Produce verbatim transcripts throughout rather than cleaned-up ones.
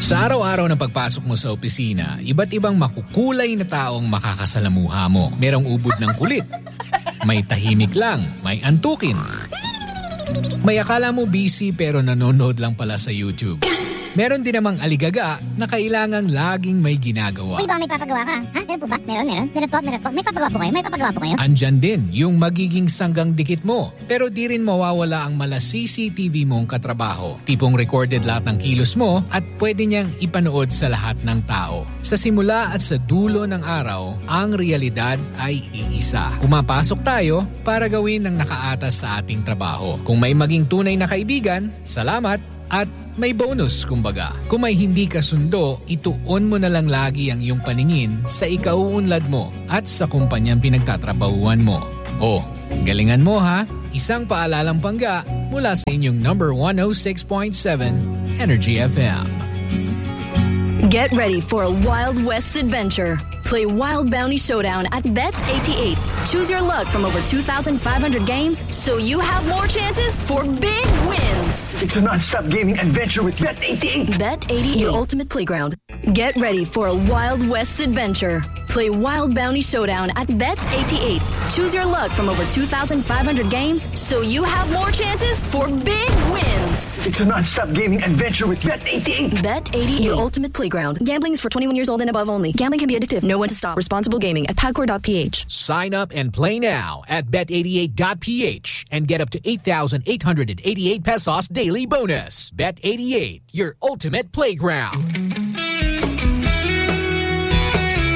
Sa araw-araw na pagpasok mo sa opisina, iba't ibang makukulay na taong makakasalamuha mo. Merong ubod ng kulit, may tahimik lang, may antukin. May akala mo busy pero nanonood lang pala sa YouTube. Meron din namang aligaga na kailangang laging may ginagawa. Uy, ba may papagawa ka? Ha? Meron po ba? Meron, meron. Meron po, meron po. May papagawa po kayo? May papagawa po kayo? Andyan din yung magiging sanggang dikit mo. Pero di rin mawawala ang mala C C T V mong katrabaho. Tipong recorded lahat ng kilos mo at pwede niyang ipanood sa lahat ng tao. Sa simula at sa dulo ng araw, ang realidad ay iisa. Pumapasok tayo para gawin ang nakaatas sa ating trabaho. Kung may maging tunay na kaibigan, salamat at may bonus kumbaga. Kung may hindi ka sundo, ituon mo na lang lagi ang iyong paningin sa ikauunlad mo at sa kumpanyang pinagtatrabahuan mo. Oh, galingan mo ha! Isang paalalang pangga mula sa inyong number one oh six point seven Energy F M. Get ready for a Wild West adventure. Play Wild Bounty Showdown at Bet eighty-eight. Choose your luck from over two thousand five hundred games so you have more chances for big wins. It's a non-stop gaming adventure with Bet eighty-eight. Bet eighty-eight, your ultimate playground. Get ready for a Wild West adventure. Play Wild Bounty Showdown at Bet eighty-eight. Choose your luck from over two thousand five hundred games so you have more chances for big wins. It's a non-stop gaming adventure with Bet eighty-eight. Bet eighty-eight, your ultimate playground. Gambling is for twenty-one years old and above only. Gambling can be addictive. Know when to stop. Responsible gaming at pagcor dot p h. Sign up and play now at bet eighty-eight dot p h and get up to eight thousand eight hundred eighty-eight pesos daily bonus. Bet eighty-eight, your ultimate playground.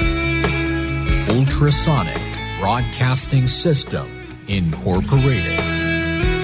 Ultrasonic Broadcasting System Incorporated.